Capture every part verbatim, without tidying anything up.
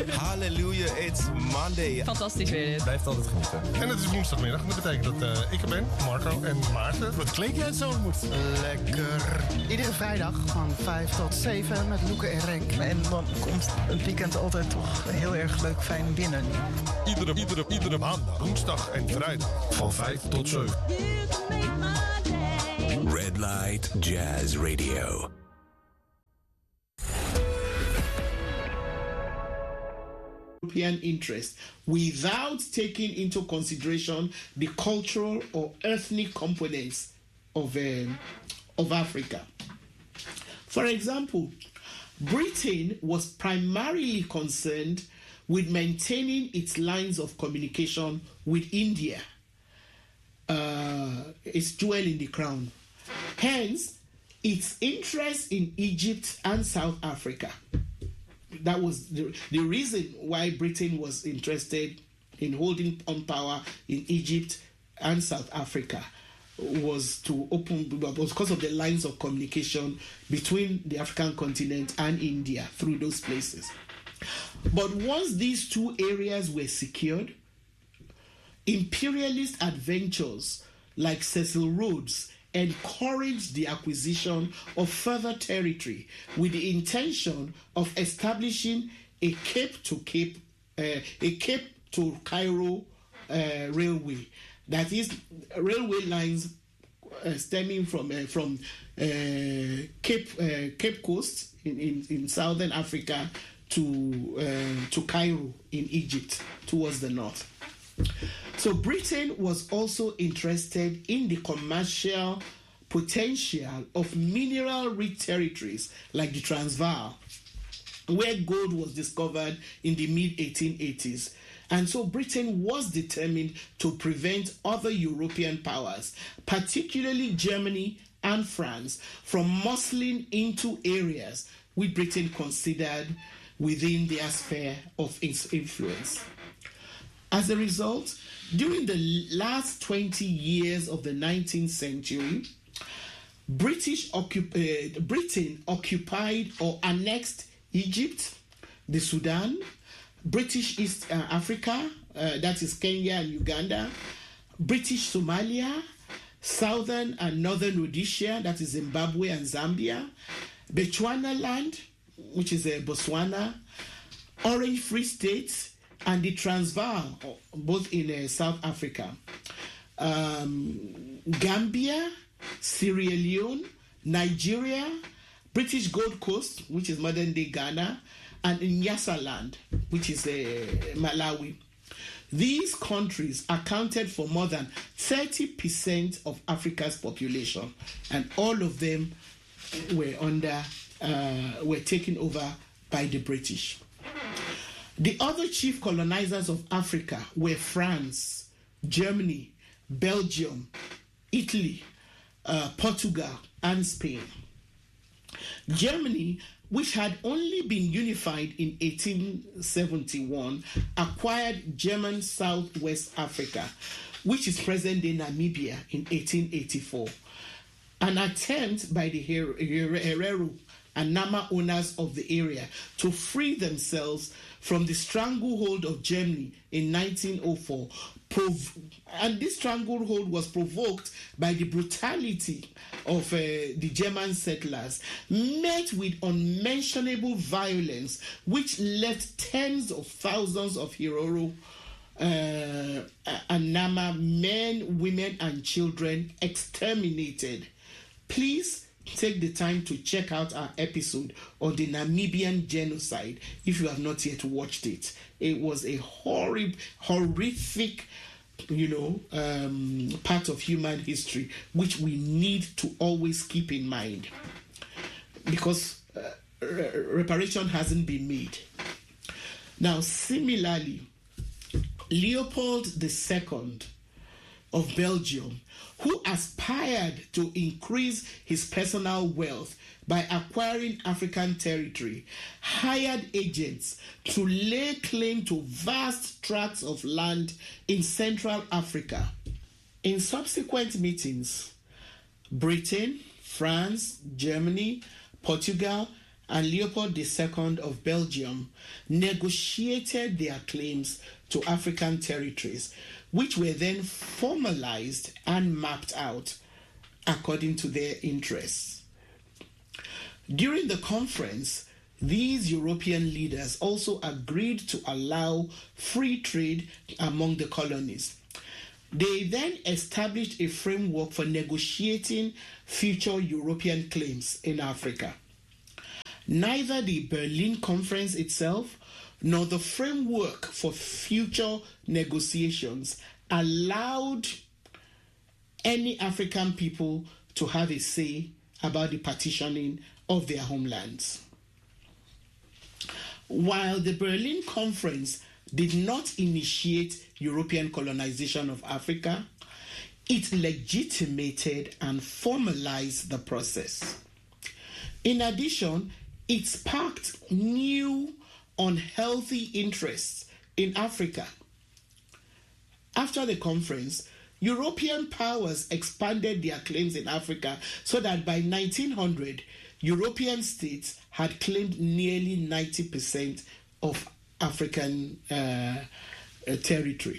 Hallelujah, it's Monday. Fantastisch weer dit. Blijft altijd genieten. En het is woensdagmiddag en dat betekent dat uh, ik er ben, Marco en Maarten. Wat klink jij zo moet? Lekker. Iedere vrijdag van vijf tot zeven met Loeke en Renk. En dan komt een weekend altijd toch heel erg leuk fijn binnen. Iedere, iedere, iedere maandag, woensdag en vrijdag van vijf tot zeven. Red Light Jazz Radio. European interest without taking into consideration the cultural or ethnic components of, uh, of Africa. For example, Britain was primarily concerned with maintaining its lines of communication with India, uh, its jewel in the crown. Hence, its interest in Egypt and South Africa. That was the, the reason why Britain was interested in holding on power in Egypt and South Africa, was to open, was because of the lines of communication between the African continent and India through those places. But once these two areas were secured, imperialist adventures like Cecil Rhodes encouraged the acquisition of further territory with the intention of establishing a Cape to Cape, uh, a Cape to Cairo uh, railway. That is, railway lines uh, stemming from uh, from uh, Cape uh, Cape Coast in, in, in southern Africa to uh, to Cairo in Egypt towards the north. So Britain was also interested in the commercial potential of mineral-rich territories like the Transvaal, where gold was discovered in the mid eighteen eighties. And so Britain was determined to prevent other European powers, particularly Germany and France, from muscling into areas which Britain considered within their sphere of influence. As a result, during the last twenty years of the nineteenth century, British occup- uh, Britain occupied or annexed Egypt, the Sudan, British East uh, Africa, uh, that is Kenya and Uganda, British Somalia, Southern and Northern Rhodesia, that is Zimbabwe and Zambia, Bechuana land, which is uh, Botswana, Orange Free State, and the Transvaal, both in uh, South Africa, um, Gambia, Sierra Leone, Nigeria, British Gold Coast, which is modern-day Ghana, and in Nyasaland, which is uh, Malawi. These countries accounted for more than thirty percent of Africa's population, and all of them were under, uh, were taken over by the British. The other chief colonizers of Africa were France, Germany, Belgium, Italy, uh, Portugal, and Spain. Germany, which had only been unified in eighteen seventy-one, acquired German Southwest Africa, which is present-day Namibia, in eighteen eighty-four. An attempt by the Her- Her- Herero and Nama owners of the area to free themselves from the stranglehold of Germany in nineteen oh four. Prov- and this stranglehold was provoked by the brutality of uh, the German settlers, met with unmentionable violence, which left tens of thousands of Herero uh, and Nama men, women, and children exterminated. Please take the time to check out our episode on the Namibian genocide if you have not yet watched it. It was a horrible, horrific, you know, um, part of human history which we need to always keep in mind, because uh, re- reparation hasn't been made. Now, similarly, Leopold the Second of Belgium, who aspired to increase his personal wealth by acquiring African territory, hired agents to lay claim to vast tracts of land in Central Africa. In subsequent meetings, Britain, France, Germany, Portugal, and Leopold the Second of Belgium negotiated their claims to African territories, which were then formalized and mapped out according to their interests. During the conference, these European leaders also agreed to allow free trade among the colonies. They then established a framework for negotiating future European claims in Africa. Neither the Berlin Conference itself nor the framework for future negotiations allowed any African people to have a say about the partitioning of their homelands. While the Berlin Conference did not initiate European colonization of Africa, it legitimated and formalized the process. In addition, it sparked new unhealthy interests in Africa. After the conference, European powers expanded their claims in Africa so that by nineteen hundred, European states had claimed nearly ninety percent of African uh, uh, territory.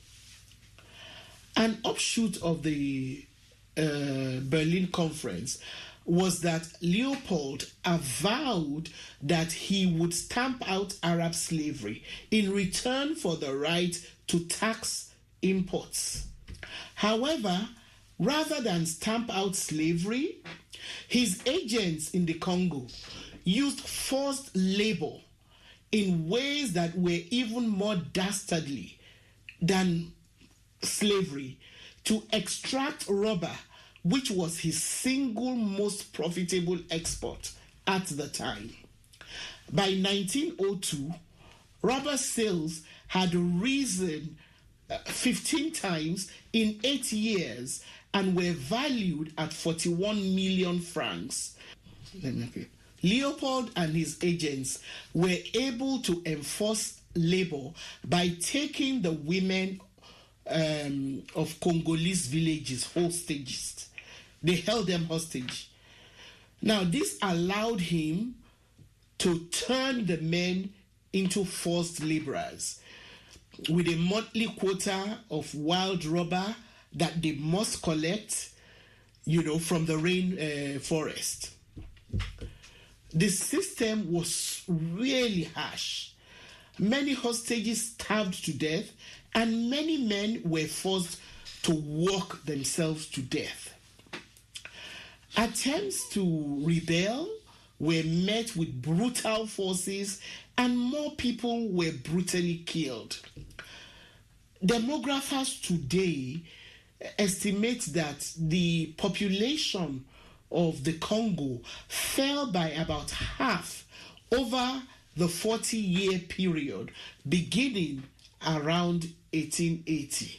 An offshoot of the uh, Berlin Conference was that Leopold avowed that he would stamp out Arab slavery in return for the right to tax imports. However, rather than stamp out slavery, his agents in the Congo used forced labor in ways that were even more dastardly than slavery to extract rubber, which was his single most profitable export at the time. By nineteen oh two, rubber sales had risen fifteen times in eight years and were valued at forty-one million francs. Leopold and his agents were able to enforce labor by taking the women um, of Congolese villages hostages. They held them hostage. Now, this allowed him to turn the men into forced laborers with a monthly quota of wild rubber that they must collect, you know, from the rain uh, forest. The system was really harsh. Many hostages starved to death, and many men were forced to work themselves to death. Attempts to rebel were met with brutal forces, and more people were brutally killed. Demographers today estimate that the population of the Congo fell by about half over the forty-year period beginning around eighteen eighty.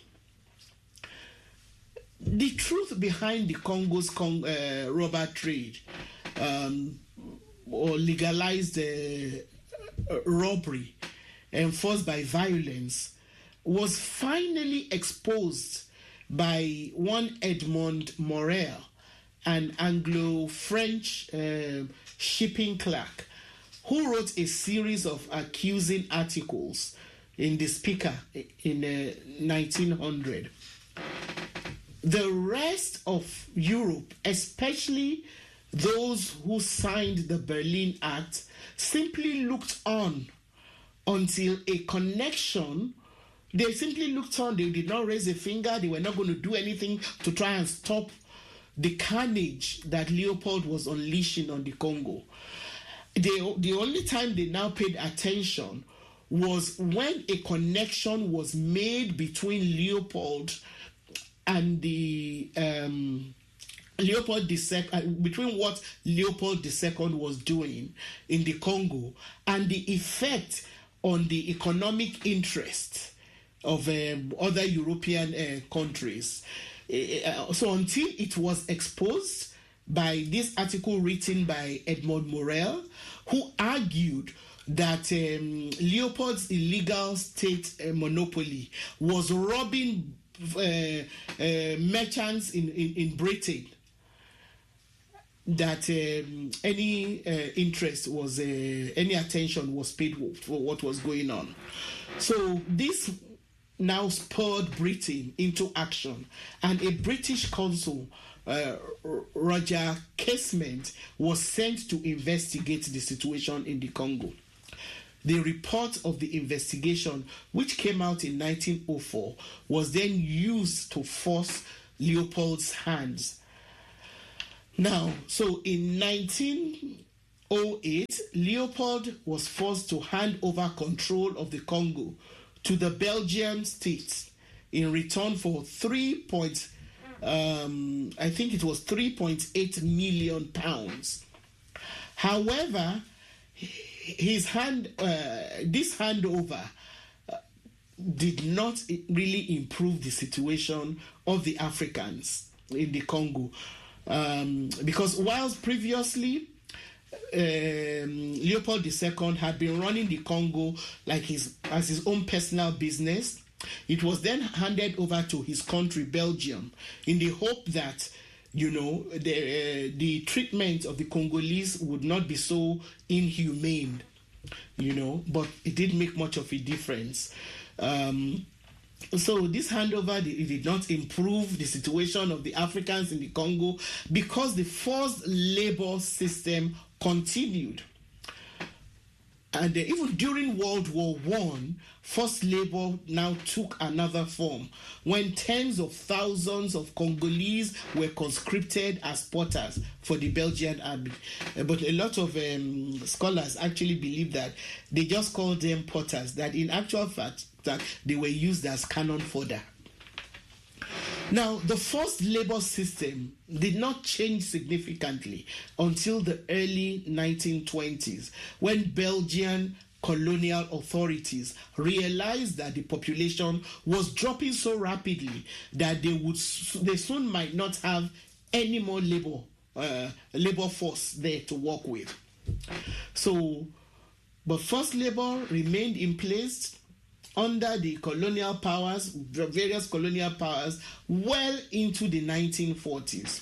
The truth behind the Congo's Cong- uh, rubber trade um, or legalized uh, uh, robbery enforced by violence was finally exposed by one Edmond Morel, an Anglo-French uh, shipping clerk, who wrote a series of accusing articles in the Speaker in uh, nineteen hundred. The rest of Europe, especially those who signed the Berlin Act, simply looked on until a connection, they simply looked on, they did not raise a finger, they were not going to do anything to try and stop the carnage that Leopold was unleashing on the Congo. They, the only time they now paid attention was when a connection was made between Leopold and the um, Leopold the Second, uh, between what Leopold the Second was doing in the Congo and the effect on the economic interest of um, other European uh, countries. Uh, so until it was exposed by this article written by Edmond Morel, who argued that um, Leopold's illegal state uh, monopoly was robbing uh, uh, merchants in, in, in Britain. that um, any uh, interest was, uh, any attention was paid for what was going on. So this now spurred Britain into action, and a British consul, uh, Roger Casement, was sent to investigate the situation in the Congo. The report of the investigation, which came out in nineteen oh four, was then used to force Leopold's hands. Now, so in nineteen oh eight, Leopold was forced to hand over control of the Congo to the Belgian state in return for three point, um, I think it was three point eight million pounds. However, his hand, uh, this handover uh, did not really improve the situation of the Africans in the Congo, um, because whilst previously um, Leopold the Second had been running the Congo like his as his own personal business, it was then handed over to his country, Belgium, in the hope that, you know, the uh, the treatment of the Congolese would not be so inhumane, you know, but it didn't make much of a difference. Um, so this handover, it did not improve the situation of the Africans in the Congo because the forced labor system continued. And uh, even during World War One, forced labor now took another form when tens of thousands of Congolese were conscripted as potters for the Belgian army. Uh, but a lot of um, scholars actually believe that they just called them potters, that in actual fact that they were used as cannon fodder. Now, the forced labor system did not change significantly until the early nineteen twenties, when Belgian colonial authorities realized that the population was dropping so rapidly that they would they soon might not have any more labor uh, labor force there to work with. So, but forced labor remained in place under the colonial powers, various colonial powers, well into the nineteen forties.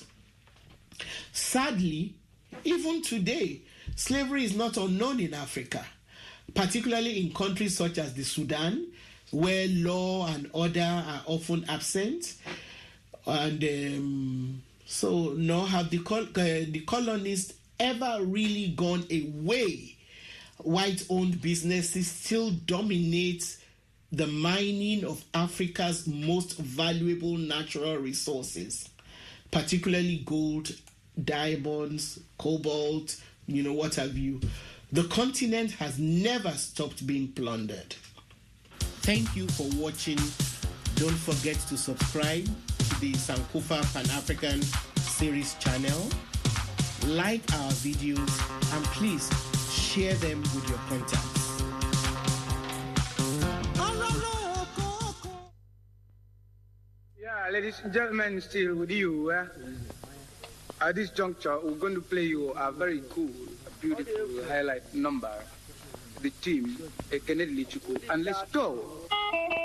Sadly, even today, slavery is not unknown in Africa, particularly in countries such as the Sudan, where law and order are often absent. And um, so nor have the, col- uh, the colonists ever really gone away. White-owned businesses still dominate the mining of Africa's most valuable natural resources, particularly gold, diamonds, cobalt, you know, what have you. The continent has never stopped being plundered. Thank you for watching. Don't forget to subscribe to the Sankofa Pan-African series channel, like our videos, and please share them with your contacts. Yeah, ladies and gentlemen, still with you. Eh? At this juncture, we're going to play you a very cool, beautiful highlight number. The team, Ekenedi Lichuku, and let's go.